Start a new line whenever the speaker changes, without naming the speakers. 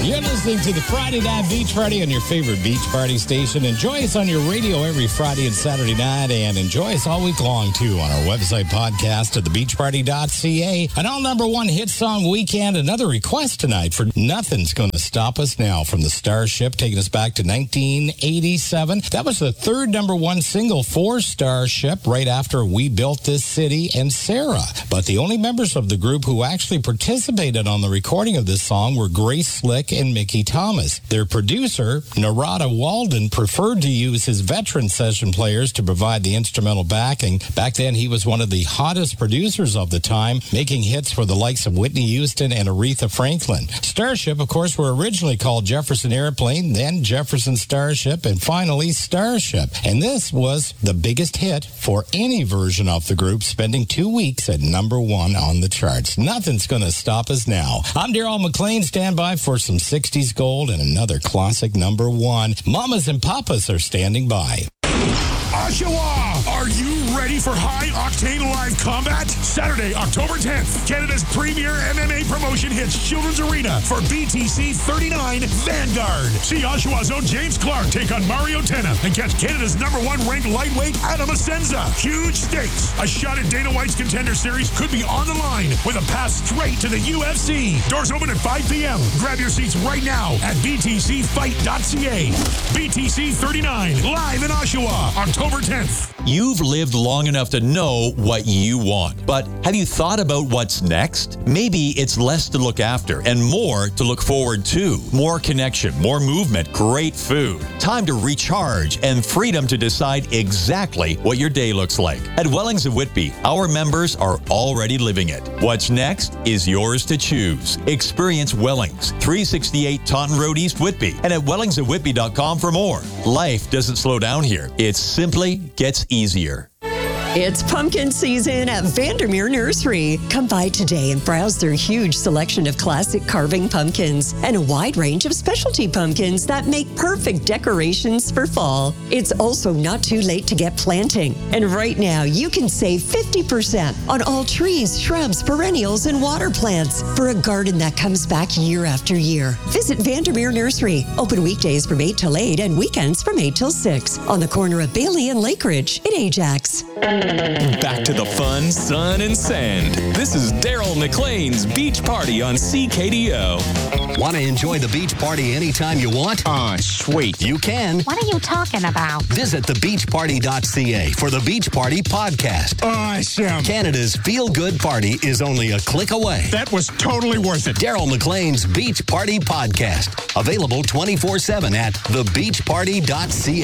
You're listening to the Friday Night Beach Party on your favorite beach party station. Enjoy us on your radio every Friday and Saturday night, and enjoy us all week long, too, on our website podcast at thebeachparty.ca. An all number one hit song weekend. Another request tonight for Nothing's Gonna Stop Us Now from the Starship, taking us back to 1987. That was the third number one single for Starship, right after We Built This City and Sarah. But the only members of the group who actually participated on the recording of this song were Grace Slick and Mickey Thomas. Their producer, Narada Walden, preferred to use his veteran session players to provide the instrumental backing. Back then, he was one of the hottest producers of the time, making hits for the likes of Whitney Houston and Aretha Franklin. Starship, of course, were originally called Jefferson Airplane, then Jefferson Starship, and finally Starship. And this was the biggest hit for any version of the group, spending 2 weeks at number one on the charts. Nothing's gonna stop us now. I'm Daryl McLean. Stand by for some 60s gold and another classic number one. Mamas and Papas are standing by.
Oshawa, are you ready for high-octane live combat? Saturday, October 10th, Canada's premier MMA promotion hits Children's Arena for BTC 39 Vanguard. See Oshawa's own James Clark take on Mario Tenna and catch Canada's number one ranked lightweight Adam Asenza. Huge stakes. A shot at Dana White's Contender Series could be on the line with a pass straight to the UFC. Doors open at 5 p.m. Grab your seats right now at btcfight.ca. BTC 39, live in Oshawa, October 10th.
You've lived long enough to know what you want, but have you thought about what's next? Maybe it's less to look after and more to look forward to. More connection, more movement, great food. Time to recharge and freedom to decide exactly what your day looks like. At Wellings of Whitby, our members are already living it. What's next is yours to choose. Experience Wellings, 368 Taunton Road, East Whitby, and at wellingsofwhitby.com for more. Life doesn't slow down here. It simply gets easier.
It's pumpkin season at Vandermeer Nursery. Come by today and browse their huge selection of classic carving pumpkins and a wide range of specialty pumpkins that make perfect decorations for fall. It's also not too late to get planting. And right now, you can save 50% on all trees, shrubs, perennials, and water plants for a garden that comes back year after year. Visit Vandermeer Nursery. Open weekdays from 8 till 8 and weekends from 8 till 6 on the corner of Bailey and Lake Ridge in Ajax.
Back to the fun, sun, and sand. This is Daryl McLean's Beach Party on CKDO.
Want to enjoy the beach party anytime you want?
Sweet.
You can.
What are you talking about?
Visit thebeachparty.ca for the Beach Party podcast.
Awesome.
Canada's feel-good party is only a click away.
That was totally worth it.
Daryl McLean's Beach Party podcast. Available 24/7 at thebeachparty.ca.